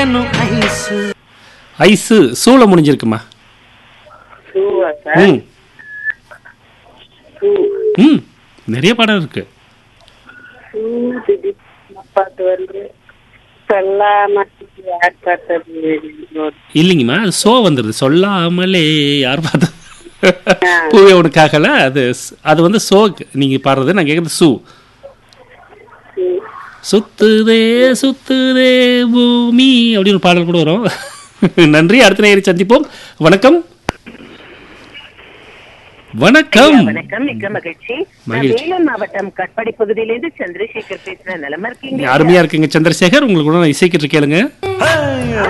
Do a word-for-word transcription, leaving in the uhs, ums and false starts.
Ice சூழ முடிஞ்சிருக்குமா? ம் ம் நிறைய பாடம் இருக்கு. இல்லைங்கம்மா, அது சோ வந்துருது. சொல்லாமலே யார் பார்த்தா பூவே உனக்காகல. அது அது வந்து சோ நீங்க பாடுறது, நான் கேட்கறது சூ. சுத்துதே சுத்துதே பூமி அப்படின்னு ஒரு பாடல் கூட வரும். நன்றி. அடுத்த நேயரை சந்திப்போம். வணக்கம். வணக்கம். வணக்கம். மிக்க மகிழ்ச்சி. வேலூர் மாவட்டம் கட்பாடி பகுதியிலிருந்து சந்திரசேகர் பேசுறேன். நலமா இருக்கீங்க? அருமையா இருக்குங்க சந்திரசேகர். உங்களுக்கு கூட நான் இசைக்கிட்டு கேளுங்க.